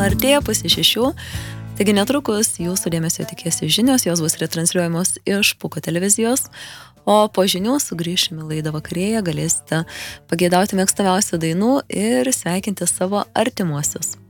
artėja 5:30, taigi netrukus jūsų dėmesio tikėsi žinios, jos bus retransliuojamos iš Puko televizijos, o po žinių sugrįšime laidą vakarėje, galėsite pageidauti mėgstamiausių dainų ir sveikinti savo artimuosius.